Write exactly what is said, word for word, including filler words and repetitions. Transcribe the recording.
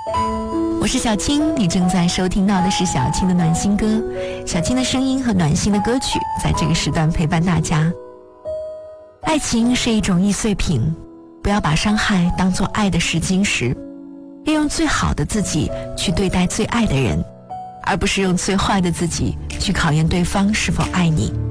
我是小青，你正在收听到的是小青的暖心歌，小青的声音和暖心的歌曲在这个时段陪伴大家。爱情是一种易碎品，不要把伤害当作爱的试金石，要用最好的自己去对待最爱的人，而不是用最坏的自己去考验对方是否爱你。